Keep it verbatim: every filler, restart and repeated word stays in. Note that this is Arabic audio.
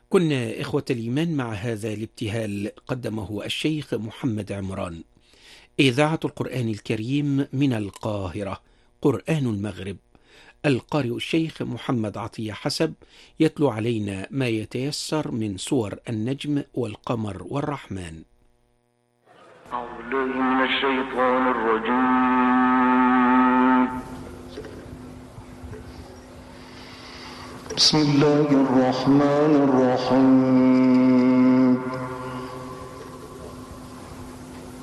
كنا إخوة الإيمان مع هذا الابتهال قدمه الشيخ محمد عمران. إذاعة القرآن الكريم من القاهرة، قرآن المغرب. القارئ الشيخ محمد عطية حسب يتلو علينا ما يتيسر من سور النجم والقمر والرحمن. أعوذ بالله من الشيطان الرجيم. بسم الله الرحمن الرحيم.